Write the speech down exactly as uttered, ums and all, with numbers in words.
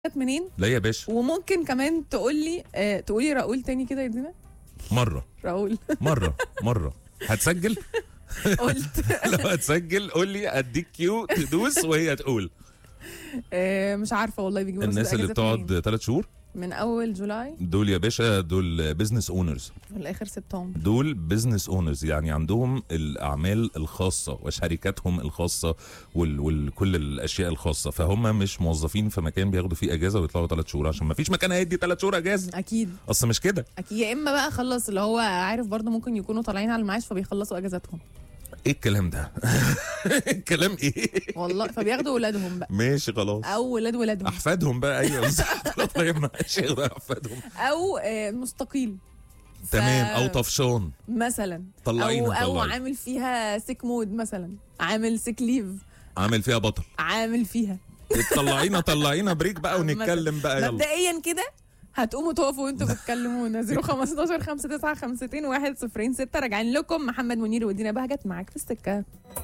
منين؟ لا يا باشا. وممكن كمان تقول لي آه تقولي راؤول تاني كده يا دينا. مره راؤول مره مره هتسجل. قلت لو هتسجل قول لي اديك كيو تدوس وهي تقول. آه مش عارفه والله بيجيبوا الناس اللي بتقعد ثلاث شهور من اول جولاي دول يا باشا دول بزنس اونرز، في الاخر سبتمبر. دول بزنس اونرز يعني عندهم الاعمال الخاصه وشركاتهم الخاصه وال... وكل الاشياء الخاصه، فهم مش موظفين في مكان بياخدوا فيه اجازه ويطلعوا ثلاث شهور، عشان ما فيش مكان هيدي ثلاث شهور اجازه. اكيد اصل مش كده. اكيد، يا اما بقى خلص اللي هو عارف برضه ممكن يكونوا طالعين على المعاش فبيخلصوا اجازاتهم. ايه الكلام ده؟ الكلام ايه؟ والله فبياخدوا ولادهم بقى. ماشي خلاص. او ولاد ولادهم. احفادهم بقى. ايوه طيب ماشي احفادهم. او آه مستقيل. تمام. او طفشان مثلا. طلعينا او او طلعين. عامل فيها سيك مود مثلا، عامل سيك ليف، عامل فيها بطل، عامل فيها طلعينا طلعينا بريك بقى ونتكلم بقى. يلا مبدئيا كده هتقوموا تقفوا وانتوا بتكلمونا. صفر خمستاشر خمسة تسعة خمسة اتنين واحد صفر ستة. راجعين لكم محمد منير ودينا بهجت معاك في السكه.